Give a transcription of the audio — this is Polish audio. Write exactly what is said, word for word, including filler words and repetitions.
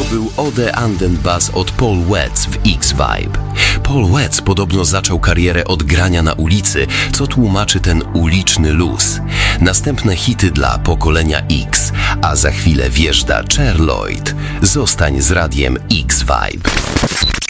To był Ode Anden Bass od Paul Watts w X-Vibe. Paul Watts podobno zaczął karierę od grania na ulicy, co tłumaczy ten uliczny luz. Następne hity dla pokolenia X, a za chwilę wjeżdża Cher Lloyd. Zostań z radiem X-Vibe.